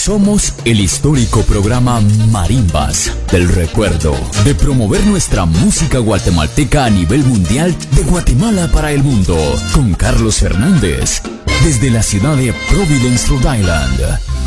Somos el histórico programa Marimbas del Recuerdo, de promover nuestra música guatemalteca a nivel mundial, de Guatemala para el mundo, con Carlos Fernández, desde la ciudad de Providence, Rhode Island.